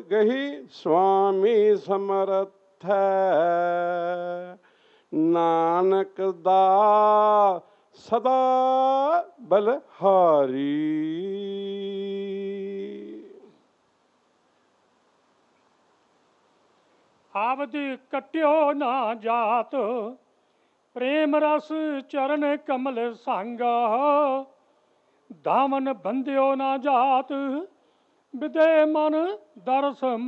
ਗਹੀ ਸੁਆਮੀ ਸਮਰਥ ਹੈ, ਨਾਨਕ ਦਾ ਸਦਾ ਬਲਹਾਰੀ। ਆਵਦ ਕਟਿਓ ਨਾ ਜਾਤ, ਪ੍ਰੇਮ ਰਸ ਚਰਨ ਕਮਲ ਸੰਗਾ। ਦਾਮਨ ਬੰਦਿਓ ਨਾ ਜਾਤ, ਵਿਦੇ ਮਨ ਦਰਸ